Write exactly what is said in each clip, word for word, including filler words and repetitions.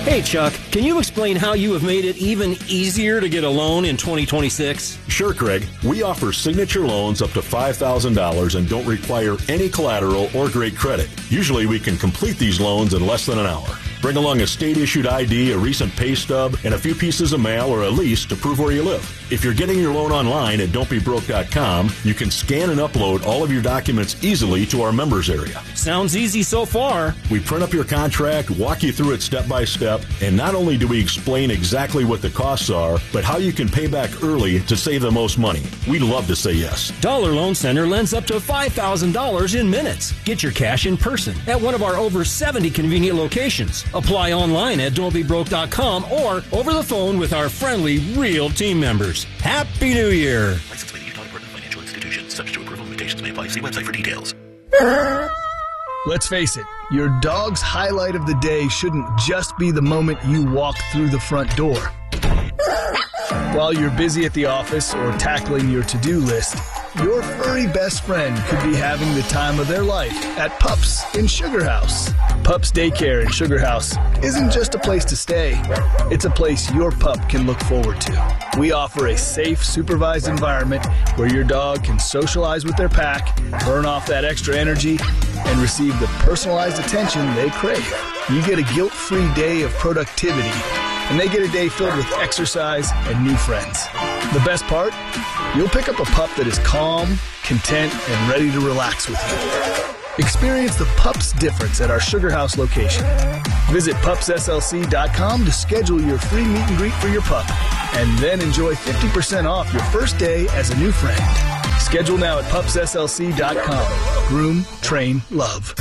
Hey, Chuck, can you explain how you have made it even easier to get a loan in twenty twenty-six? Sure, Craig. We offer signature loans up to five thousand dollars and don't require any collateral or great credit. Usually we can complete these loans in less than an hour. Bring along a state-issued I D, a recent pay stub, and a few pieces of mail or a lease to prove where you live. If you're getting your loan online at don't be broke dot com, you can scan and upload all of your documents easily to our members area. Sounds easy so far. We print up your contract, walk you through it step by step, and not only do we explain exactly what the costs are, but how you can pay back early to save the most money. We'd love to say yes. Dollar Loan Center lends up to five thousand dollars in minutes. Get your cash in person at one of our over seventy convenient locations. Apply online at don't be broke dot com or over the phone with our friendly, real team members. Happy New Year! Licensed by the Utah Department of Financial Institutions. Subject to approval. Limitations may apply. See website for details. Let's face it, your dog's highlight of the day shouldn't just be the moment you walk through the front door. While you're busy at the office or tackling your to-do list, your furry best friend could be having the time of their life at Pups in Sugar House. Pups Daycare in Sugar House isn't just a place to stay. It's a place your pup can look forward to. We offer a safe, supervised environment where your dog can socialize with their pack, burn off that extra energy, and receive the personalized attention they crave. You get a guilt-free day of productivity, and they get a day filled with exercise and new friends. The best part? You'll pick up a pup that is calm, content, and ready to relax with you. Experience the Pups difference at our Sugar House location. Visit pups S L C dot com to schedule your free meet and greet for your pup, and then enjoy fifty percent off your first day as a new friend. Schedule now at pups S L C dot com. Groom, train, love.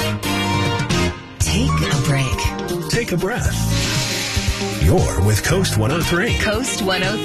Take a break. Take a breath. You're with Coast one oh three. Coast one oh three.